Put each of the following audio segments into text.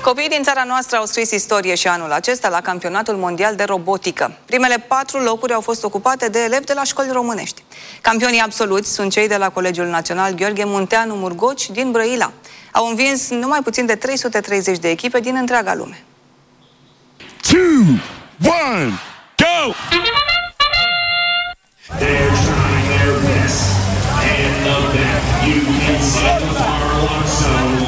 Copiii din țara noastră au scris istorie și anul acesta la Campionatul Mondial de Robotică. Primele 4 locuri au fost ocupate de elevi de la școli românești. Campionii absoluți sunt cei de la Colegiul Național Gheorghe Munteanu Murgoci din Brăila. Au învins numai puțin de 330 de echipe din întreaga lume. 2, 1, go! They're trying their best, and the back you can see the far along zone.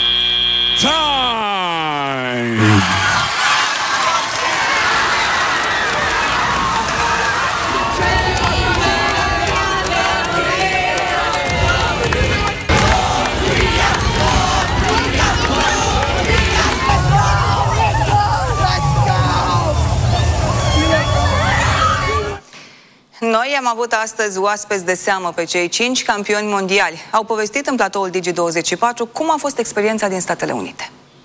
Time! Noi am avut astăzi oaspeți de seamă pe cei 5 campioni mondiali. Au povestit în platoul Digi24 cum a fost experiența din Statele Unite.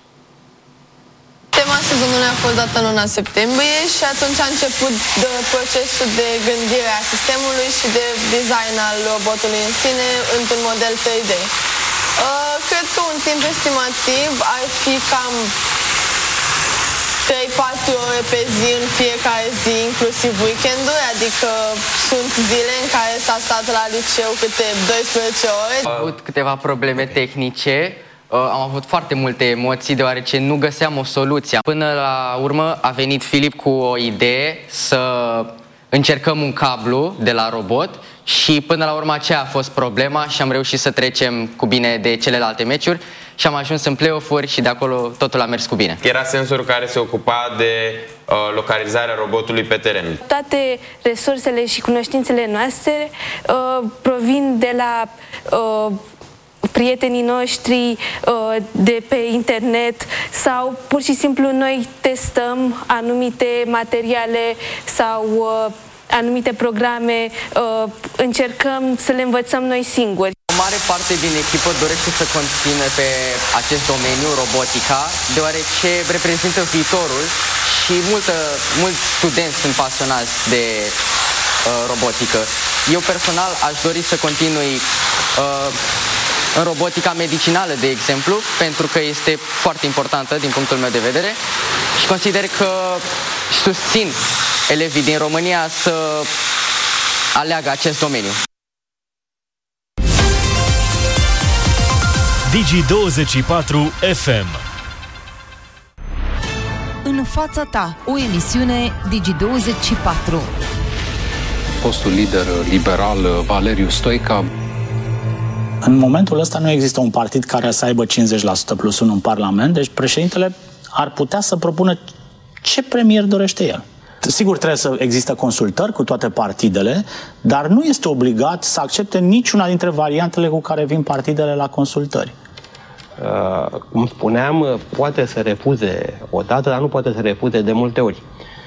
Tema sezonului a fost dată în luna septembrie și atunci a început procesul de gândire a sistemului și de design al robotului în sine într-un model 3D. Cred că un timp estimativ ar fi cam 3-4 ore pe zi în fiecare zi, inclusiv weekenduri, adică sunt zile în care s-a stat la liceu câte 12 ore. Am avut câteva probleme tehnice, am avut foarte multe emoții deoarece nu găseam o soluție. Până la urmă a venit Filip cu o idee să încercăm un cablu de la robot și până la urmă aceea a fost problema și am reușit să trecem cu bine de celelalte meciuri și am ajuns în play-off-uri și de acolo totul a mers cu bine. Era sensorul care se ocupa de localizarea robotului pe teren. Toate resursele și cunoștințele noastre provin de la prietenii noștri de pe internet sau pur și simplu noi testăm anumite materiale sau anumite programe, încercăm să le învățăm noi singuri. O mare parte din echipă dorește să continue pe acest domeniu, robotica, deoarece reprezintă viitorul și mulți studenți sunt pasionați de robotică. Eu personal aș dori să continui în robotica medicinală, de exemplu, pentru că este foarte importantă din punctul meu de vedere și consider că susțin elevii din România să aleagă acest domeniu. Digi24 FM. În fața ta, o emisiune Digi24. Fostul lider liberal Valeriu Stoica. În momentul ăsta nu există un partid care să aibă 50% plus 1 în Parlament, deci președintele ar putea să propună ce premier dorește el. Sigur, trebuie să există consultări cu toate partidele, dar nu este obligat să accepte niciuna dintre variantele cu care vin partidele la consultări. Cum spuneam, poate să refuze odată, dar nu poate să refuze de multe ori.